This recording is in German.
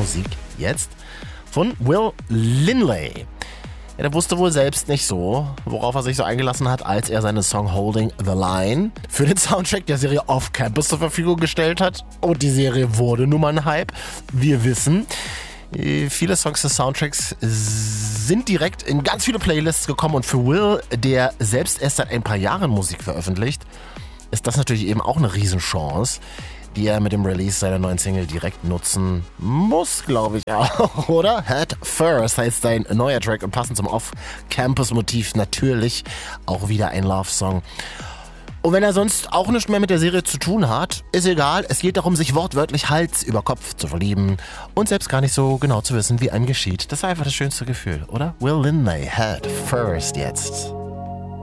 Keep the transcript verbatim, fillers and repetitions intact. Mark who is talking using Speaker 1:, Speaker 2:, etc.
Speaker 1: Musik jetzt von Will Linley. Ja, der wusste wohl selbst nicht so, worauf er sich so eingelassen hat, als er seine Song Holding the Line für den Soundtrack der Serie Off Campus zur Verfügung gestellt hat. Und die Serie wurde nun mal ein Hype. Wir wissen, viele Songs des Soundtracks sind direkt in ganz viele Playlists gekommen. Und für Will, der selbst erst seit ein paar Jahren Musik veröffentlicht, ist das natürlich eben auch eine Riesenchance, die er mit dem Release seiner neuen Single direkt nutzen muss, glaube ich auch, oder? Head First heißt sein neuer Track und passend zum Off-Campus-Motiv natürlich auch wieder ein Love-Song. Und wenn er sonst auch nichts mehr mit der Serie zu tun hat, ist egal. Es geht darum, sich wortwörtlich Hals über Kopf zu verlieben und selbst gar nicht so genau zu wissen, wie einem geschieht. Das ist einfach das schönste Gefühl, oder? Will Linley, Head First jetzt.